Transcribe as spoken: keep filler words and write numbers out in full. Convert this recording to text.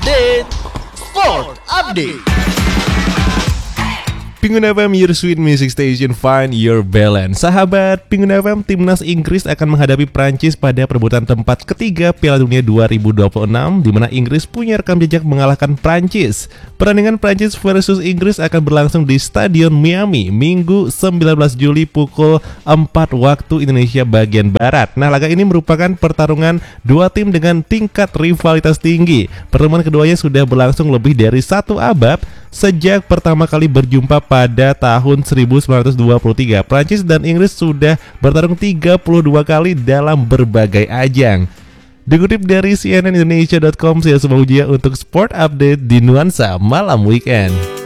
Update Sport Update. Pengun F M, your sweet music station, find your balance. Sahabat Pengun F M, timnas Inggris akan menghadapi Prancis pada perebutan tempat ketiga Piala Dunia dua ribu dua puluh enam, di mana Inggris punya rekam jejak mengalahkan Prancis. Pertandingan Prancis versus Inggris akan berlangsung di Stadion Miami Minggu sembilan belas Juli pukul empat waktu Indonesia bagian Barat. Nah, laga ini merupakan pertarungan dua tim dengan tingkat rivalitas tinggi. Pertemuan keduanya sudah berlangsung lebih dari satu abad sejak pertama kali berjumpa pada tahun seribu sembilan ratus dua puluh tiga. Prancis dan Inggris sudah bertarung tiga puluh dua kali dalam berbagai ajang. Dikutip dari C N N Indonesia dot com, saya Suma Ujia untuk Sport Update di Nuansa Malam Weekend.